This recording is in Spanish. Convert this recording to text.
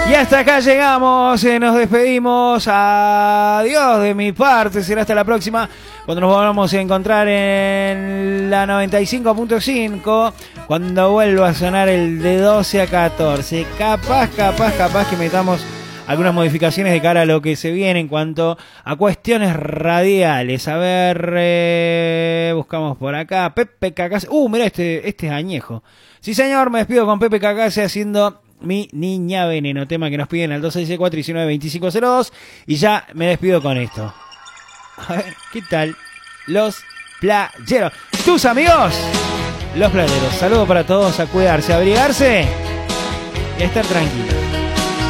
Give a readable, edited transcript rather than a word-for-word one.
Y hasta acá llegamos, nos despedimos. Adiós de mi parte, será hasta la próxima, cuando nos volvamos a encontrar en la 95.5, cuando vuelva a sonar el de 12 a 14. Capaz que metamos algunas modificaciones de cara a lo que se viene en cuanto a cuestiones radiales. A ver, buscamos por acá. Pepe Cacase. Mira, este es añejo. Sí, señor, me despido con Pepe Cacase haciendo Mi Niña Veneno, tema que nos piden al 264-19-2502. Y ya me despido con esto. A ver, ¿qué tal? Los playeros. Tus amigos, los playeros. Saludos para todos, a cuidarse, a abrigarse y a estar tranquilos.